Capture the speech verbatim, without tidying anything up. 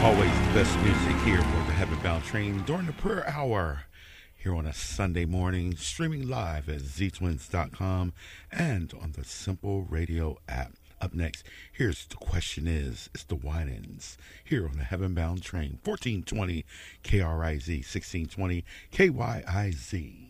Always the best music here for the Heaven Bound Train during the prayer hour here on a Sunday morning, streaming live at z twins dot com and on the Simple Radio app. Up next, here's The Question Is, it's the Winans here on the Heaven Bound Train, fourteen twenty K R I Z, sixteen twenty K Y I Z.